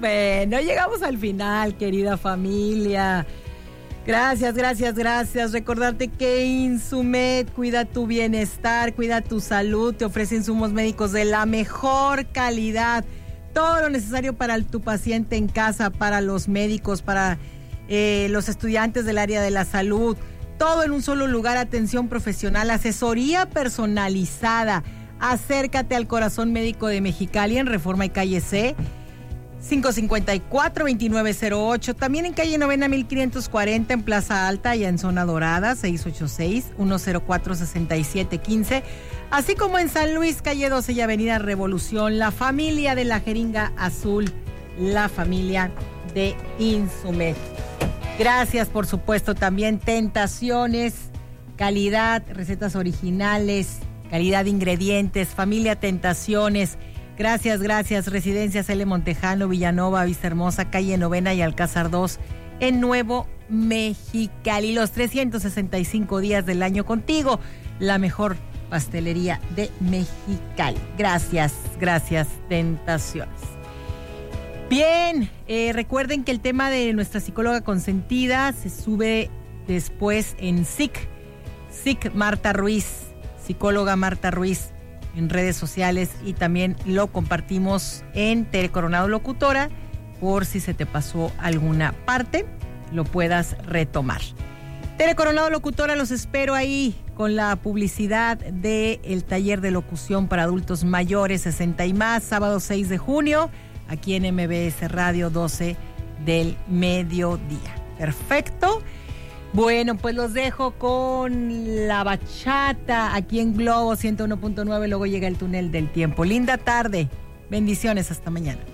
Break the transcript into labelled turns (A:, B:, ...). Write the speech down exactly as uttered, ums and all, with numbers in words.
A: Bueno, llegamos al final, querida familia. Gracias, gracias, gracias. Recordarte que Insumed cuida tu bienestar, cuida tu salud, te ofrece insumos médicos de la mejor calidad. Todo lo necesario para tu paciente en casa, para los médicos, para eh, los estudiantes del área de la salud. Todo en un solo lugar, atención profesional, asesoría personalizada. Acércate al Corazón Médico de Mexicali en Reforma y Calle C. cinco cinco cuatro, dos nueve cero ocho, también en calle Novena mil quinientos cuarenta en Plaza Alta, allá en Zona Dorada, seis ocho seis, uno cero cuatro, seis siete uno cinco, así como en San Luis, calle doce y Avenida Revolución, la familia de la jeringa azul, la familia de Insumed. Gracias, por supuesto, también Tentaciones, calidad, recetas originales, calidad de ingredientes, familia Tentaciones. Gracias, gracias. Residencias L. Montejano, Villanova, Vista Hermosa, calle Novena y Alcázar dos en Nuevo Mexicali. Los trescientos sesenta y cinco días del año contigo, la mejor pastelería de Mexicali. Gracias, gracias, Tentaciones. Bien, eh, recuerden que el tema de nuestra psicóloga consentida se sube después en S I C. S I C Marta Ruiz, psicóloga Marta Ruiz, en redes sociales, y también lo compartimos en Tere Coronado Locutora, por si se te pasó alguna parte, lo puedas retomar. Tere Coronado Locutora, los espero ahí con la publicidad del taller de locución para adultos mayores sesenta y más, sábado seis de junio, aquí en M B S Radio, doce del mediodía. Perfecto. Bueno, pues los dejo con la bachata aquí en Globo ciento uno punto nueve, luego llega el túnel del tiempo. Linda tarde, bendiciones, hasta mañana.